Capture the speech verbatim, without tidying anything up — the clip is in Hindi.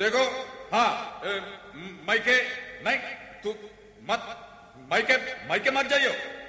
देखो, हाँ, ए, माइके नहीं, तू मत, माइके माइके मत जाइयो।